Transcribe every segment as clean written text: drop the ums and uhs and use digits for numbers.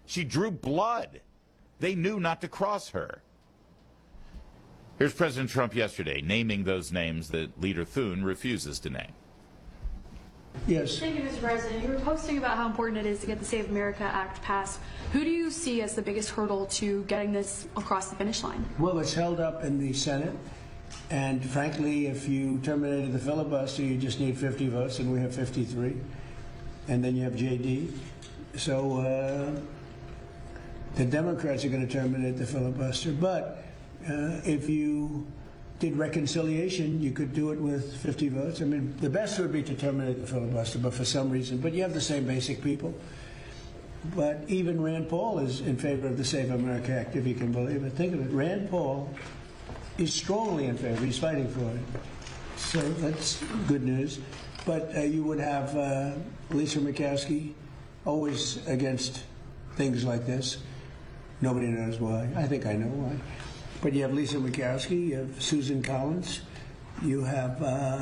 She drew blood. They knew not to cross her. Here's President Trump yesterday naming those names that Leader Thune refuses to name. Yes. Thank you, Mr. President. You were posting about how important it is to get the Save America Act passed. Who do you see as the biggest hurdle to getting this across the finish line? Well, it's held up in the Senate. And frankly, if you terminated the filibuster, you just need 50 votes, and we have 53. And then you have JD. So the Democrats are going to terminate the filibuster. But if you did reconciliation, you could do it with 50 votes. I mean, the best would be to terminate the filibuster, but for some reason, but you have the same basic people. But even Rand Paul is in favor of the Save America Act, if you can believe it. Think of it. Rand Paul is strongly in favor. He's fighting for it. So that's good news. But you would have Lisa Murkowski, always against things like this. Nobody knows why. I think I know why. But you have Lisa Murkowski, you have Susan Collins, you have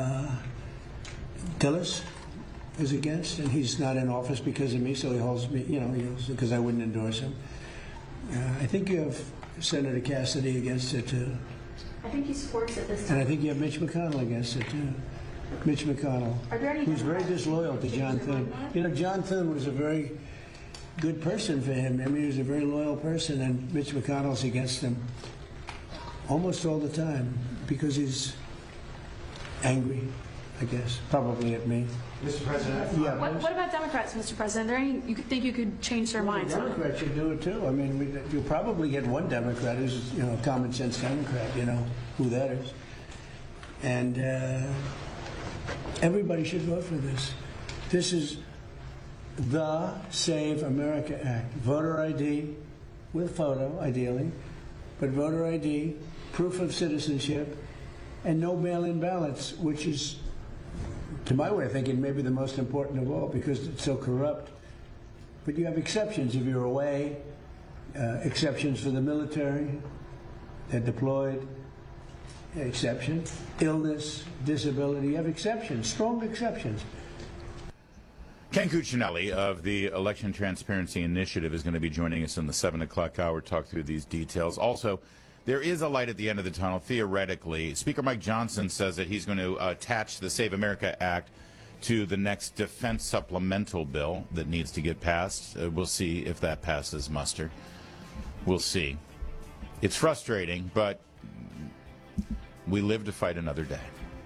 Tillis is against, and he's not in office because of me, so he holds me, because I wouldn't endorse him. I think you have Senator Cassidy against it too. I think he supports it this time. And I think you have Mitch McConnell against it too. Mitch McConnell, who's very disloyal to John Thune. John Thune was a very good person for him. I mean, he was a very loyal person, and Mitch McConnell's against him almost all the time because he's angry, I guess, probably at me. Mr. President, Yeah. What about Democrats, Mr. President? Are there any you think you could change their minds on it? Democrats should do it too. I mean, you'll probably get one Democrat who's, a common sense Democrat, who that is. And everybody should vote for this. This is the Save America Act. Voter ID with photo, ideally, but voter ID, proof of citizenship, and no mail-in ballots, which is, to my way of thinking, maybe the most important of all because it's so corrupt. But you have exceptions if you're away, exceptions for the military, they're deployed, exception, illness, disability, you have exceptions, strong exceptions. Ken Cuccinelli of the Election Transparency Initiative is going to be joining us in the 7 o'clock hour to talk through these details. Also, there is a light at the end of the tunnel, theoretically. Speaker Mike Johnson says that he's going to attach the Save America Act to the next defense supplemental bill that needs to get passed. We'll see if that passes muster. We'll see. It's frustrating, but we live to fight another day.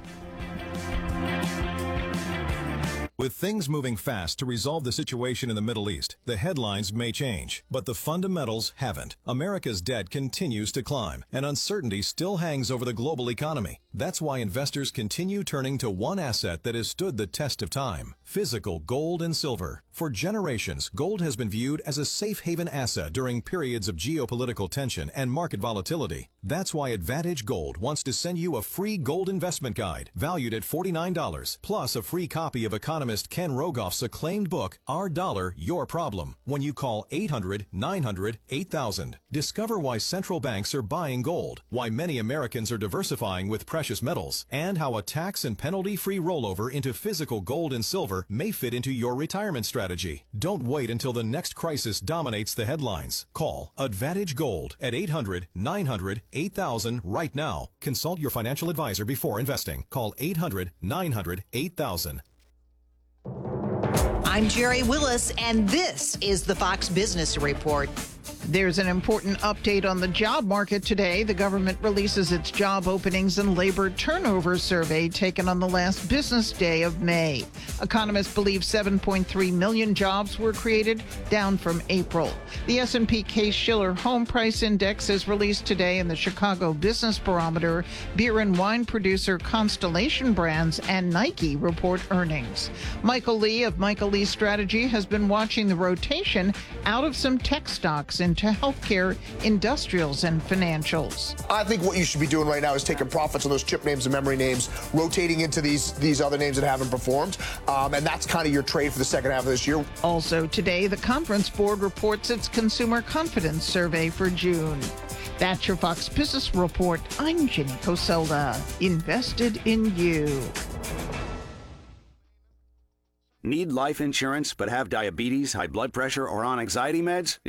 With things moving fast to resolve the situation in the Middle East, the headlines may change, but the fundamentals haven't. America's debt continues to climb, and uncertainty still hangs over the global economy. That's why investors continue turning to one asset that has stood the test of time: physical gold and silver. For generations, gold has been viewed as a safe haven asset during periods of geopolitical tension and market volatility. That's why Advantage Gold wants to send you a free gold investment guide valued at $49, plus a free copy of economist Ken Rogoff's acclaimed book, Our Dollar, Your Problem, when you call 800-900-8000. Discover why central banks are buying gold, why many Americans are diversifying with precious metals, and how a tax and penalty-free rollover into physical gold and silver may fit into your retirement strategy. Don't wait until the next crisis dominates the headlines. Call Advantage Gold at 800-900-8000 right now. Consult your financial advisor before investing. Call 800-900-8000. I'm Jerry Willis, and this is the Fox Business Report. There's an important update on the job market today. The government releases its job openings and labor turnover survey taken on the last business day of May. Economists believe 7.3 million jobs were created, down from April. The S&P Case-Shiller Home Price Index is released today, and the Chicago Business Barometer. Beer and wine producer Constellation Brands and Nike report earnings. Michael Lee of Michael Lee Strategy has been watching the rotation out of some tech stocks into healthcare, industrials, and financials. I think what you should be doing right now is taking profits on those chip names and memory names, rotating into these other names that haven't performed, and that's kind of your trade for the second half of this year. Also today, the Conference Board reports its consumer confidence survey for June. That's your Fox Business Report. I'm Jenny Coselda. Invested in you. Need life insurance but have diabetes, high blood pressure, or on anxiety meds?